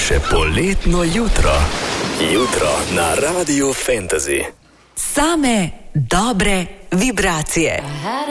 še poletno jutro. Jutro na Radiu Fantasy. Same dobre vibracije.